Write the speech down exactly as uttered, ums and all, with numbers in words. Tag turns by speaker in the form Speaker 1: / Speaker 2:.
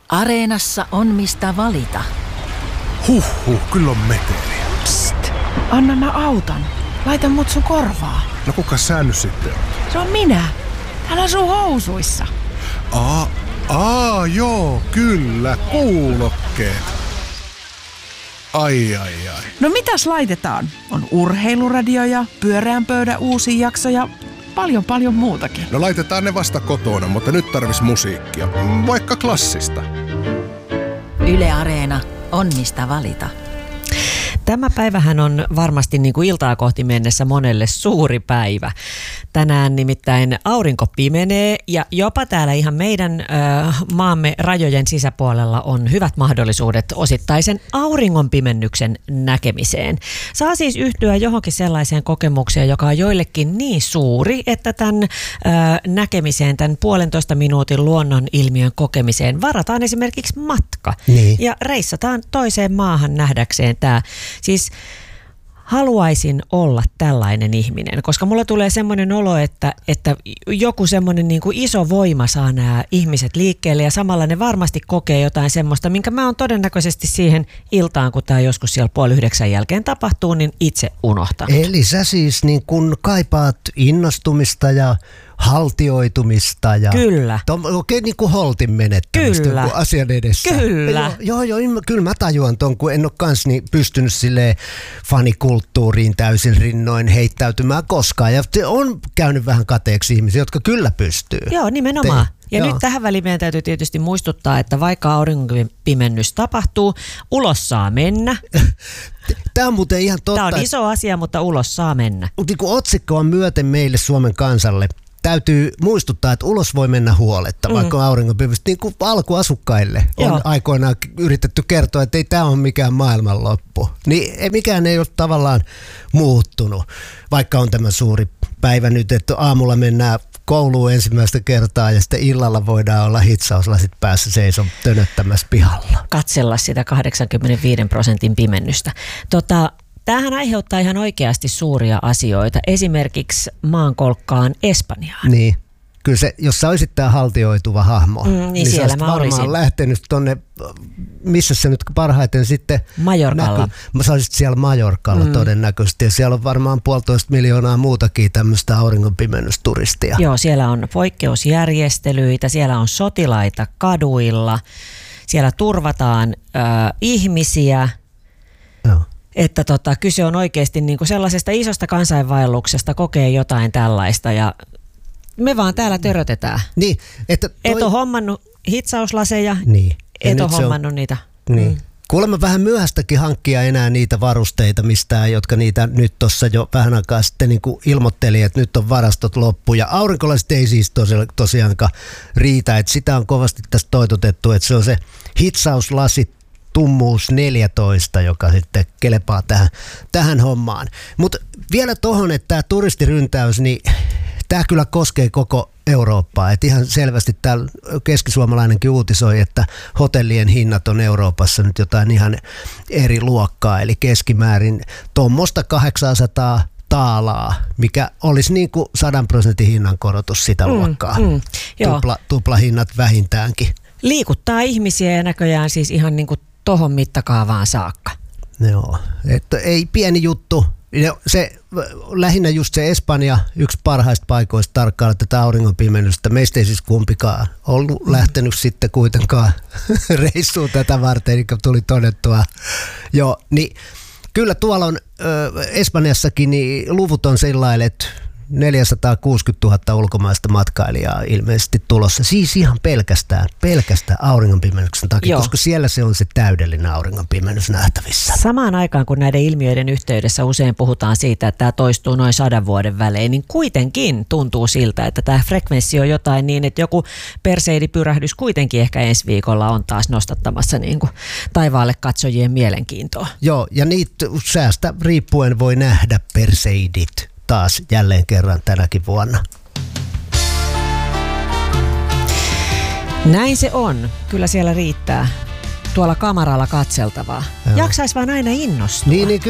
Speaker 1: Areenassa on mistä valita.
Speaker 2: Huhhuh, kyllä on meteliä.
Speaker 3: Psst, anna mä auton. Laita mut sun korvaa.
Speaker 2: No kuka sä nyt sitten on?
Speaker 3: Se on minä. Hän asuu housuissa.
Speaker 2: Aa, aa, joo, kyllä, kuulokkeet. Ai, ai, ai.
Speaker 3: No mitäs laitetaan? On urheiluradio ja pyöreän pöydän uusi jakso ja paljon paljon muutakin.
Speaker 2: No laitetaan ne vasta kotona, mutta nyt tarvis musiikkia. Vaikka klassista.
Speaker 1: Yle Areena on mistä valita.
Speaker 4: Tämä päivähän on varmasti niin kuin iltaa kohti mennessä monelle suuri päivä. Tänään nimittäin aurinko pimenee ja jopa täällä ihan meidän ö, maamme rajojen sisäpuolella on hyvät mahdollisuudet osittaisen auringonpimennyksen näkemiseen. Saa siis yhtyä johonkin sellaiseen kokemukseen, joka on joillekin niin suuri, että tämän ö, näkemiseen, tämän puolentoista minuutin luonnon ilmiön kokemiseen varataan esimerkiksi matka.
Speaker 5: Niin.
Speaker 4: Ja reissataan toiseen maahan nähdäkseen tämä. Siis haluaisin olla tällainen ihminen, koska mulla tulee semmoinen olo, että, että joku semmoinen niin kuin iso voima saa nämä ihmiset liikkeelle ja samalla ne varmasti kokee jotain semmoista, minkä mä oon todennäköisesti siihen iltaan, kun tämä joskus siellä puoli yhdeksän jälkeen tapahtuu, niin itse unohtanut.
Speaker 5: Eli sä siis niin kun kaipaat innostumista ja haltioitumista ja
Speaker 4: Kyllä.
Speaker 5: Tom, oikein niin kuin holtin menettämistä
Speaker 4: Kyllä.
Speaker 5: jonkun asian edessä.
Speaker 4: Kyllä.
Speaker 5: Joo, joo, joo, kyllä mä tajuan ton, kun en ole kans niin pystynyt silleen fanikulttuuriin täysin rinnoin heittäytymään koskaan. Ja on käynyt vähän kateeksi ihmisiä, jotka kyllä pystyy.
Speaker 4: Joo, nimenomaan.
Speaker 5: Te,
Speaker 4: ja
Speaker 5: joo.
Speaker 4: nyt tähän väliin meidän täytyy tietysti muistuttaa, että vaikka auringonpimennys tapahtuu, ulos saa mennä.
Speaker 5: Tämä on muuten ihan totta.
Speaker 4: Tämä on iso asia, mutta ulos saa mennä.
Speaker 5: Niin kuin otsikko on myöten meille Suomen kansalle. Täytyy muistuttaa, että ulos voi mennä huoletta, mm. vaikka auringonpimennys. Niin kuin alkuasukkaille on
Speaker 4: Joo.
Speaker 5: aikoinaan yritetty kertoa, että ei tämä ole mikään maailmanloppu. Niin mikään ei ole tavallaan muuttunut, vaikka on tämä suuri päivä nyt, että aamulla mennään kouluun ensimmäistä kertaa ja sitten illalla voidaan olla hitsauslasit päässä seison tönöttämässä pihalla.
Speaker 4: Katsella sitä kahdeksankymmentäviisi prosentin pimennystä. Tota, tämähän aiheuttaa ihan oikeasti suuria asioita, esimerkiksi maankolkkaan Espanjaan.
Speaker 5: Niin. Kyllä se, jos sä olisit tämä haltioituva hahmo,
Speaker 4: mm, niin,
Speaker 5: niin
Speaker 4: siellä
Speaker 5: sä
Speaker 4: mä
Speaker 5: varmaan
Speaker 4: olisin.
Speaker 5: lähtenyt tonne, missä se nyt parhaiten sitten
Speaker 4: Majorkalla.
Speaker 5: näkyy. Mä sä olisit siellä Majorkalla mm. todennäköisesti ja siellä on varmaan puolitoista miljoonaa muutakin tämmöistä auringonpimennysturistia.
Speaker 4: Joo, siellä on poikkeusjärjestelyitä, siellä on sotilaita kaduilla, siellä turvataan ö, ihmisiä.
Speaker 5: Joo.
Speaker 4: Että tota, kyse on oikeasti niinku sellaisesta isosta kansainvaelluksesta, kokee jotain tällaista ja me vaan täällä törötetään.
Speaker 5: Niin, että toi...
Speaker 4: Et ole hommannut hitsauslaseja,
Speaker 5: niin.
Speaker 4: et ole hommannut on... niitä.
Speaker 5: Niin.
Speaker 4: Mm.
Speaker 5: Kuulemma vähän myöhästäkin hankkia enää niitä varusteita mistään, jotka niitä nyt tuossa jo vähän aikaa sitten niin kuin ilmoitteli, että nyt on varastot loppu. Ja aurinkolasit ei siis tosiaankaan riitä, että sitä on kovasti tästä toitotettu, että se on se hitsauslasi tummuus neljätoista, joka sitten kelepaa tähän, tähän hommaan. Mutta vielä tohon, että tämä turistiryntäys, niin tämä kyllä koskee koko Eurooppaa. Et ihan selvästi täällä keskisuomalainenkin uutisoi, että hotellien hinnat on Euroopassa nyt jotain ihan eri luokkaa. Eli keskimäärin tuommoista kahdeksansataa taalaa, mikä olisi niin kuin sadan prosentin hinnankorotus sitä mm, luokkaa. Mm, Tupla, tuplahinnat vähintäänkin.
Speaker 4: Liikuttaa ihmisiä ja näköjään siis ihan niin kuin tohon mittakaavaan saakka.
Speaker 5: Joo, että ei pieni juttu. Se, lähinnä just se Espanja, yksi parhaista paikoista tarkkailla tätä auringonpimennystä. Meistä ei siis kumpikaan ollut mm. lähtenyt sitten kuitenkaan reissuun tätä varten, eli tuli todettua. Joo, niin kyllä tuolla on ö, Espanjassakin niin luvut on sellainen, että neljäsataakuusikymmentätuhatta ulkomaista matkailijaa ilmeisesti tulossa. Siis ihan pelkästään, pelkästään auringonpimennyksen takia, Joo. koska siellä se on se täydellinen auringonpimennys nähtävissä.
Speaker 4: Samaan aikaan, kun näiden ilmiöiden yhteydessä usein puhutaan siitä, että tämä toistuu noin sadan vuoden välein, niin kuitenkin tuntuu siltä, että tämä frekvenssi on jotain niin, että joku perseidipyrähdys kuitenkin ehkä ensi viikolla on taas nostattamassa niin kuin taivaalle katsojien mielenkiintoa.
Speaker 5: Joo, ja niitä säästä riippuen voi nähdä perseidit taas jälleen kerran tänäkin vuonna.
Speaker 4: Näin se on. Kyllä siellä riittää tuolla kamaralla katseltavaa.
Speaker 5: Joo.
Speaker 4: Jaksais vaan aina innostua.
Speaker 5: Niin, niin